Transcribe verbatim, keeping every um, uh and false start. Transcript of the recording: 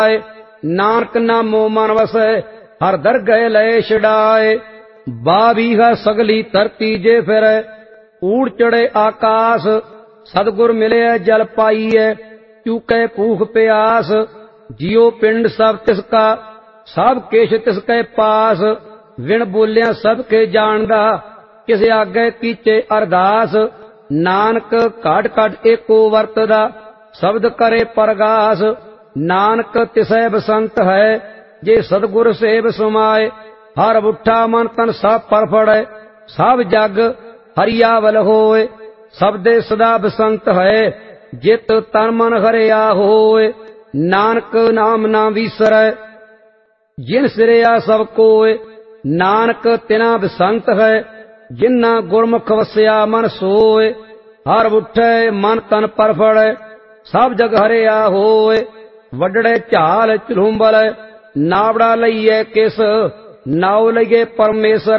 नानक नामो मन वसै हर दरगह लय छड़ाए। बाबीहा सगली धरती जे फिर ऊड़ चढ़े आकाश। सतगुर मिले जल पाईए चूके भूख प्यास। जियो पिंड सब तिसका सब किश तिसके पास। विण बोलिया सब के जानदा किस आगे कीचे अरदास। नानक घट घट एको वरतदा शब्द करे परगास। नानक तिसै बसंत है जे सतगुर सेव समाए। हर बुठा मन तन सब परफड़े सब जग हरियावल होए। सबदे सदा बसंत है जित तन मन हरिया होए। नानक नाम ना विसरै जिन सिरिया सब कोय। नानक तिना बसंत है जिन्ना गुरमुख वस्या मन सोए। हर बुठे मन तन परफड़े सब जग हरिया होए। वडड़े झाल चलूंबल नावड़ा लईए किस नाव लईए परमेश्वर।